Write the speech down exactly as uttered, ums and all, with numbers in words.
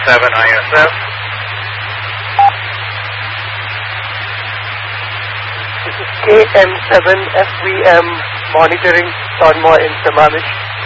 seven I S F. This is K M seven F V M monitoring Tonmoy in Sammamish.